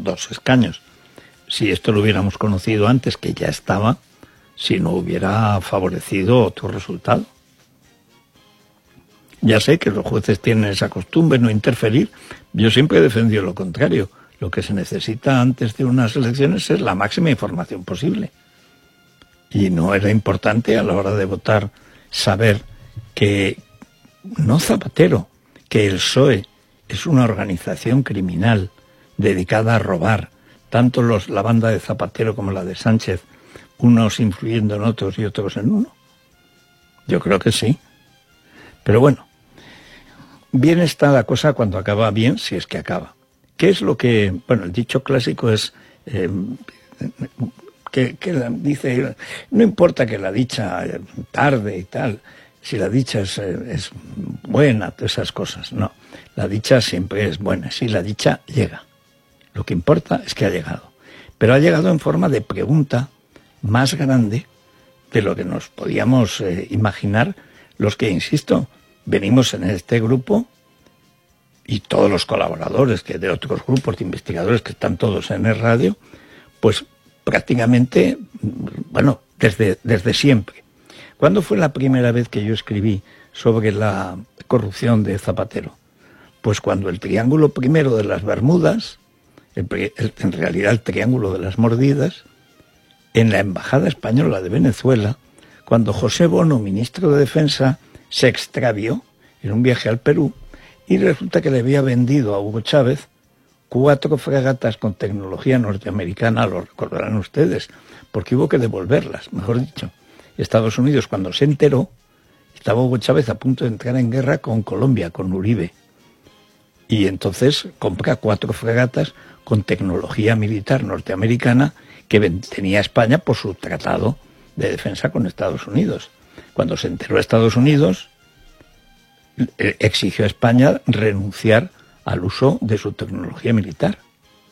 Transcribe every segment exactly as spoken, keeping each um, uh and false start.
dos escaños. Si esto lo hubiéramos conocido antes, que ya estaba, si no hubiera favorecido otro resultado. Ya sé que los jueces tienen esa costumbre, no interferir. Yo siempre he defendido lo contrario. Lo que se necesita antes de unas elecciones es la máxima información posible. Y no era importante a la hora de votar saber que, no Zapatero, que el P S O E es una organización criminal dedicada a robar, tanto los, la banda de Zapatero como la de Sánchez, unos influyendo en otros y otros en uno. Yo creo que sí. Pero bueno, bien está la cosa cuando acaba bien, si es que acaba. ¿Qué es lo que...? Bueno, el dicho clásico es... Eh, que, que la, dice, no importa que la dicha tarde y tal, si la dicha es, es buena, todas esas cosas. No, la dicha siempre es buena, si la dicha llega. Lo que importa es que ha llegado. Pero ha llegado en forma de pregunta más grande de lo que nos podíamos eh, imaginar los que, insisto, venimos en este grupo y todos los colaboradores que de otros grupos de investigadores que están todos en el radio, pues prácticamente, bueno, desde, desde siempre. ¿Cuándo fue la primera vez que yo escribí sobre la corrupción de Zapatero? Pues cuando el triángulo primero de las Bermudas, el, el, en realidad el triángulo de las mordidas, en la Embajada Española de Venezuela, cuando José Bono, ministro de Defensa, se extravió en un viaje al Perú y resulta que le había vendido a Hugo Chávez cuatro fragatas con tecnología norteamericana, lo recordarán ustedes, porque hubo que devolverlas, mejor dicho. Estados Unidos, cuando se enteró, estaba Hugo Chávez a punto de entrar en guerra con Colombia, con Uribe. Y entonces compra cuatro fragatas con tecnología militar norteamericana que tenía España por su tratado de defensa con Estados Unidos. Cuando se enteró Estados Unidos, exigió a España renunciar al uso de su tecnología militar.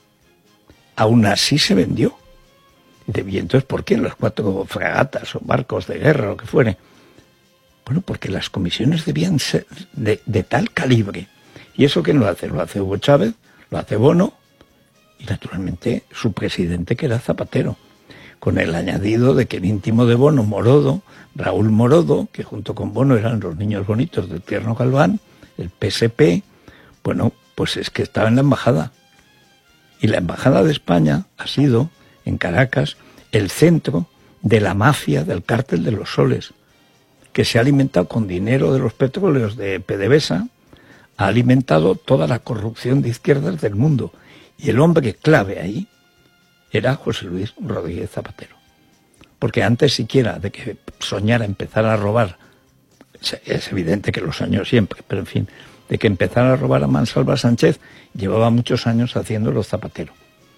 Aún así se vendió. ¿Y entonces por qué las cuatro fragatas o barcos de guerra o lo que fuere? Bueno, porque las comisiones debían ser de, de tal calibre. ¿Y eso quién lo hace? Lo hace Hugo Chávez, lo hace Bono y naturalmente su presidente, que era Zapatero, con el añadido de que el íntimo de Bono, Morodo, Raúl Morodo, que junto con Bono eran los niños bonitos del Tierno Galván, el P S P, bueno, pues es que estaba en la embajada. Y la embajada de España ha sido, en Caracas, el centro de la mafia del cártel de los soles, que se ha alimentado con dinero de los petróleos de PDVSA, ha alimentado toda la corrupción de izquierdas del mundo. Y el hombre clave ahí era José Luis Rodríguez Zapatero. Porque antes siquiera de que soñara empezar a robar, es evidente que lo soñó siempre, pero en fin, de que empezara a robar a Mansalva Sánchez, llevaba muchos años haciéndolo Zapatero.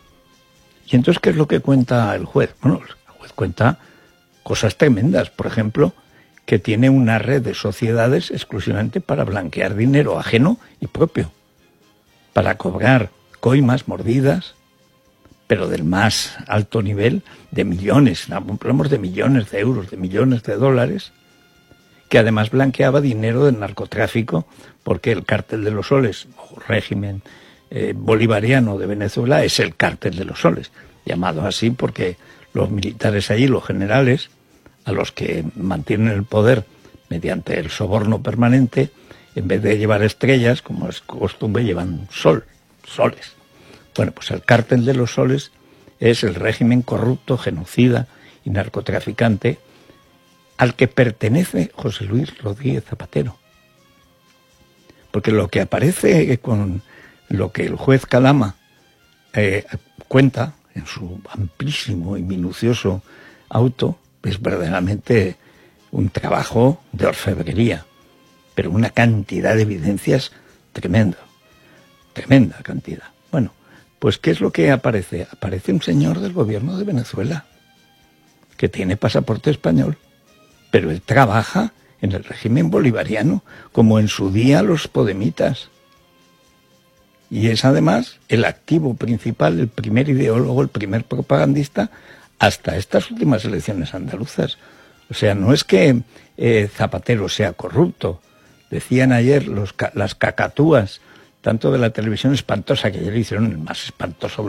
Y entonces, ¿qué es lo que cuenta el juez? Bueno, el juez cuenta cosas tremendas. Por ejemplo, que tiene una red de sociedades exclusivamente para blanquear dinero ajeno y propio, para cobrar coimas, mordidas, pero del más alto nivel, de millones, hablamos de millones de euros, de millones de dólares, que además blanqueaba dinero del narcotráfico, porque el cártel de los soles, o régimen eh, bolivariano de Venezuela, es el cártel de los soles, llamado así porque los militares allí, los generales, a los que mantienen el poder mediante el soborno permanente, en vez de llevar estrellas, como es costumbre, llevan sol, soles. Bueno, pues el cártel de los soles es el régimen corrupto, genocida y narcotraficante al que pertenece José Luis Rodríguez Zapatero. Porque lo que aparece con lo que el juez Calama eh, cuenta en su amplísimo y minucioso auto es verdaderamente un trabajo de orfebrería, pero una cantidad de evidencias tremenda, tremenda cantidad. Bueno, pues ¿qué es lo que aparece? Aparece un señor del gobierno de Venezuela que tiene pasaporte español, pero él trabaja en el régimen bolivariano, como en su día los podemitas. Y es además el activo principal, el primer ideólogo, el primer propagandista, hasta estas últimas elecciones andaluzas. O sea, no es que eh, Zapatero sea corrupto. Decían ayer los, las cacatúas, tanto de la televisión espantosa, que ayer hicieron el más espantoso